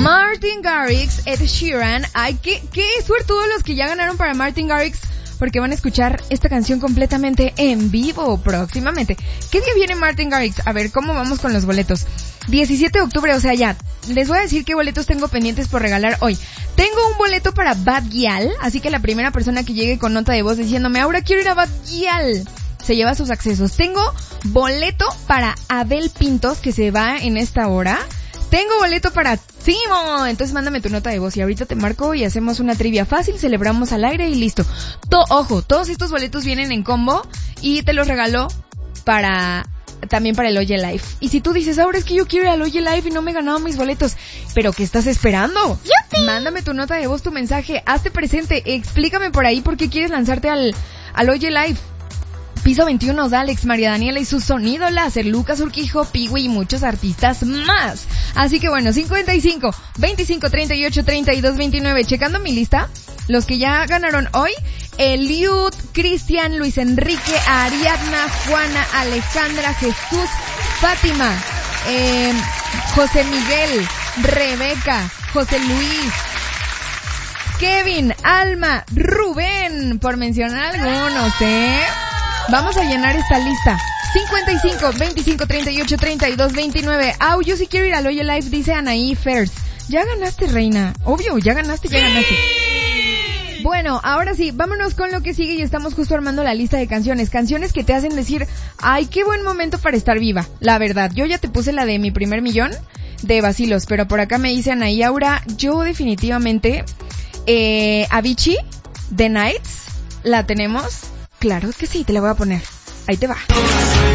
Martin Garrix, Ed Sheeran. Ay, qué suertudos los que ya ganaron para Martin Garrix, porque van a escuchar esta canción completamente en vivo próximamente. ¿Qué día viene Martin Garrix? A ver, ¿cómo vamos con los boletos? 17 de octubre, o sea, ya. Les voy a decir qué boletos tengo pendientes por regalar hoy. Tengo un boleto para Bad Gyal, así que la primera persona que llegue con nota de voz diciéndome, ahora quiero ir a Bad Gyal, se lleva sus accesos. Tengo boleto para Abel Pintos, que se va en esta hora. Tengo boleto para Timo, entonces mándame tu nota de voz y ahorita te marco y hacemos una trivia fácil, celebramos al aire y listo. Ojo, todos estos boletos vienen en combo y te los regalo también para el Oye Live. Y si tú dices, ahora es que yo quiero ir al Oye Live y no me he ganado mis boletos, ¿pero qué estás esperando? ¡Yupi! Mándame tu nota de voz, tu mensaje, hazte presente, explícame por ahí por qué quieres lanzarte al Oye Live. Piso 21, Alex, María Daniela y su sonido láser, Lucas Urquijo, Piwi y muchos artistas más. Así que bueno, 55, 25, 38, 32, 29. Checando mi lista, los que ya ganaron hoy, Eliud, Cristian, Luis Enrique, Ariadna, Juana, Alejandra, Jesús, Fátima, José Miguel, Rebeca, José Luis, Kevin, Alma, Rubén, por mencionar algunos, Vamos a llenar esta lista. 55, 25, 38, 32, 29. Yo sí quiero ir al Oye Live, dice Anaí Fers. Ya ganaste, reina. Obvio, ya ganaste. Bueno, ahora sí, vámonos con lo que sigue y estamos justo armando la lista de canciones. Canciones que te hacen decir, ay, qué buen momento para estar viva. La verdad, yo ya te puse la de Mi Primer Millón de Bacilos, pero por acá me dice Anaí Aura, yo definitivamente, Avicii, The Nights, ¿la tenemos? Claro que sí, te la voy a poner. Ahí te va.